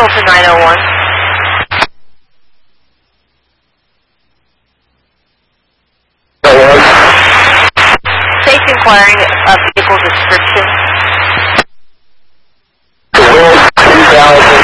Central to 901. Safe inquiring of vehicle description. The Will 2000.